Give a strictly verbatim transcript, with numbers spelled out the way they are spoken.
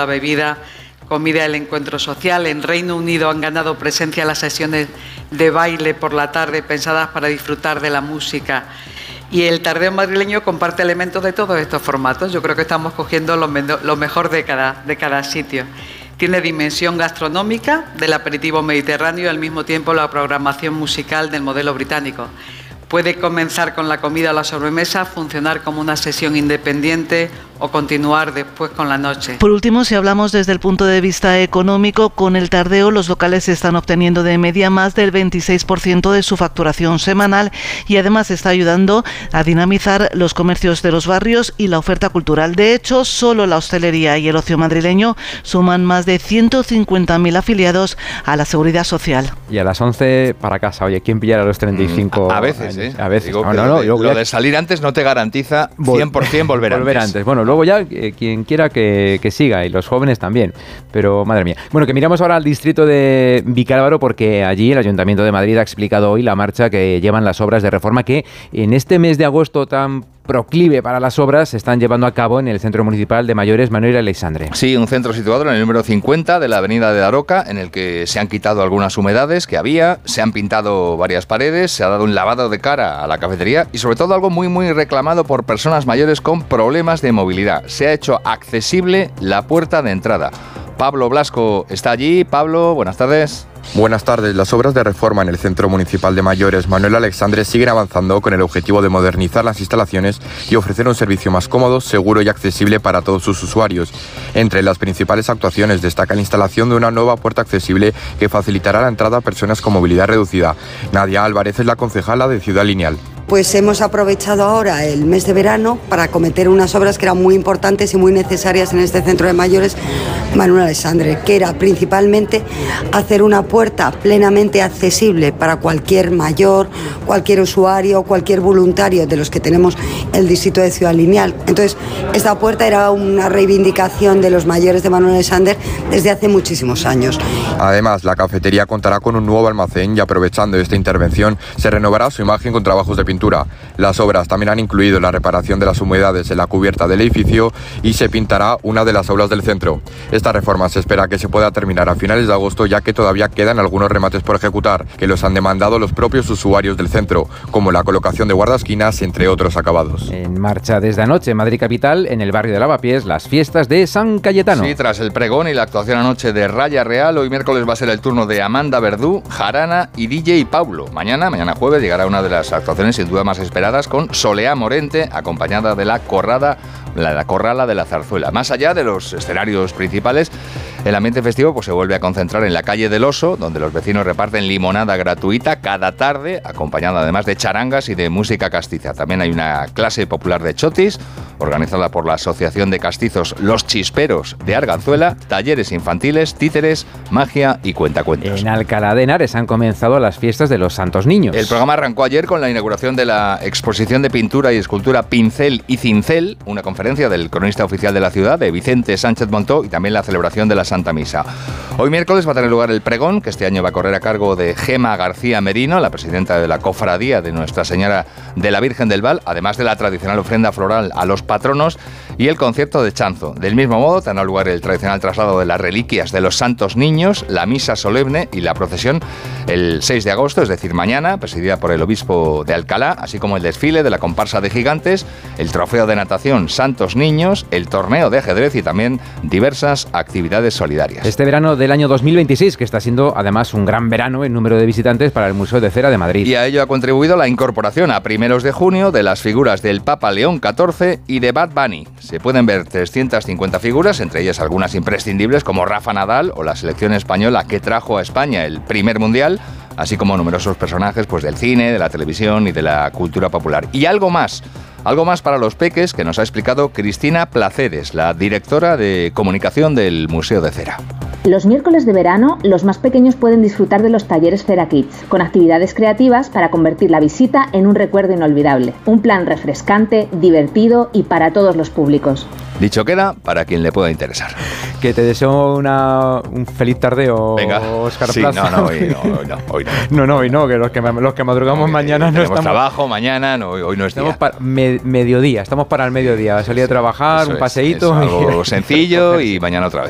la bebida, comida, el encuentro social. En Reino Unido han ganado presencia las sesiones de baile por la tarde pensadas para disfrutar de la música. Y el tardeo madrileño comparte elementos de todos estos formatos. Yo creo que estamos cogiendo lo, lo mejor de cada, de cada sitio. Tiene dimensión gastronómica del aperitivo mediterráneo y al mismo tiempo la programación musical del modelo británico. Puede comenzar con la comida o la sobremesa, funcionar como una sesión independiente o continuar después con la noche. Por último, si hablamos desde el punto de vista económico, con el tardeo los locales están obteniendo de media más del veintiséis por ciento de su facturación semanal y además está ayudando a dinamizar los comercios de los barrios y la oferta cultural. De hecho, solo la hostelería y el ocio madrileño suman más de ciento cincuenta mil afiliados a la Seguridad Social. Y a las once para casa. Oye, ¿quién pillará los treinta y cinco? A veces, ¿eh? A veces. Digo no, que no, no, lo, yo, de, lo de salir antes no te garantiza cien por ciento volver, volver antes. antes. Bueno, luego ya eh, quien quiera que, que siga y los jóvenes también. Pero madre mía. Bueno, que miramos ahora al distrito de Vicálvaro porque allí el Ayuntamiento de Madrid ha explicado hoy la marcha que llevan las obras de reforma que en este mes de agosto tan proclive para las obras se están llevando a cabo en el Centro Municipal de Mayores Manuel Aleixandre. Sí, un centro situado en el número cincuenta de la avenida de Daroca, en el que se han quitado algunas humedades que había, se han pintado varias paredes, se ha dado un lavado de cara a la cafetería y sobre todo algo muy muy reclamado por personas mayores con problemas de movilidad. Se ha hecho accesible la puerta de entrada. Pablo Blasco está allí. Pablo, buenas tardes. Buenas tardes. Las obras de reforma en el Centro Municipal de Mayores Manuel Aleixandre siguen avanzando con el objetivo de modernizar las instalaciones y ofrecer un servicio más cómodo, seguro y accesible para todos sus usuarios. Entre las principales actuaciones destaca la instalación de una nueva puerta accesible que facilitará la entrada a personas con movilidad reducida. Nadia Álvarez es la concejala de Ciudad Lineal. Pues hemos aprovechado ahora el mes de verano para acometer unas obras que eran muy importantes y muy necesarias en este centro de mayores Manuel Aleixandre, que era principalmente hacer una puerta plenamente accesible para cualquier mayor, cualquier usuario, cualquier voluntario de los que tenemos el distrito de Ciudad Lineal. Entonces, esta puerta era una reivindicación de los mayores de Manuel Aleixandre desde hace muchísimos años. Además, la cafetería contará con un nuevo almacén y aprovechando esta intervención se renovará su imagen con trabajos de pintura. Las obras también han incluido la reparación de las humedades en la cubierta del edificio y se pintará una de las aulas del centro. Esta reforma se espera que se pueda terminar a finales de agosto, ya que todavía quedan algunos remates por ejecutar, que los han demandado los propios usuarios del centro, como la colocación de guardaesquinas, entre otros acabados. En marcha desde anoche en Madrid Capital, en el barrio de Lavapiés, las fiestas de San Cayetano. Sí, tras el pregón y la actuación anoche de Raya Real, hoy miércoles va a ser el turno de Amanda Verdú, Jarana y D J Paulo. Mañana, mañana jueves, llegará una de las actuaciones sin duda más esperadas con Soleá Morente, acompañada de la corrada, la, la corrala de la zarzuela. Más allá de los escenarios principales, el ambiente festivo pues, se vuelve a concentrar en la calle del Oso, donde los vecinos reparten limonada gratuita cada tarde, acompañada además de charangas y de música castiza. También hay una clase popular de chotis, organizada por la Asociación de Castizos Los Chisperos de Arganzuela, talleres infantiles, títeres, magia y cuentacuentos. En Alcalá de Henares han comenzado las fiestas de los Santos Niños. El programa arrancó ayer con la inauguración de la exposición de pintura y escultura Pincel y Cincel, una conferencia del cronista oficial de la ciudad, de Vicente Sánchez Montó, y también la celebración de la Santa Misa. Hoy miércoles va a tener lugar el pregón, que este año va a correr a cargo de Gema García Merino, la presidenta de la cofradía de Nuestra Señora de la Virgen del Val, además de la tradicional ofrenda floral a los patronos y el concierto de chanzo. Del mismo modo tendrá lugar el tradicional traslado de las reliquias de los Santos Niños, la misa solemne y la procesión el seis de agosto, es decir, mañana, presidida por el obispo de Alcalá, así como el desfile de la comparsa de gigantes, el trofeo de natación Santos Niños, el torneo de ajedrez y también diversas actividades solidarias. Este verano del año dos mil veintiséis, que está siendo además un gran verano en número de visitantes para el Museo de Cera de Madrid. Y a ello ha contribuido la incorporación a primeros de junio de las figuras del Papa León catorce y de Bad Bunny. Se pueden ver trescientas cincuenta figuras, entre ellas algunas imprescindibles como Rafa Nadal o la selección española que trajo a España el primer mundial, así como numerosos personajes pues, del cine, de la televisión y de la cultura popular. Y algo más, algo más para los peques que nos ha explicado Cristina Placeres, la directora de comunicación del Museo de Cera. Los miércoles de verano, los más pequeños pueden disfrutar de los talleres Cera Kids, con actividades creativas para convertir la visita en un recuerdo inolvidable. Un plan refrescante, divertido y para todos los públicos. Dicho queda, para quien le pueda interesar. Que te deseo una, un feliz tardeo, Venga. Óscar Sí, Plaza. no, no, hoy no, hoy no, hoy no. No, no, hoy no, que los que, los que madrugamos No, mañana no tenemos estamos... trabajo, mañana, no, hoy no es Estamos día. para me, mediodía, estamos para el mediodía. Salir a trabajar, Eso un es, paseíto. es algo y... sencillo y mañana otra vez.